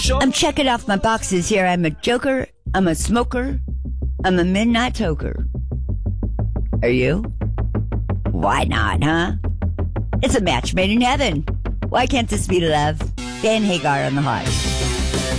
show? I'm checking off my boxes here. I'm a joker. I'm a smoker. I'm a midnight toker. Are you? Why not, huh? It's a match made in heaven. Why can't this be love? Dan Hagar on the Hot.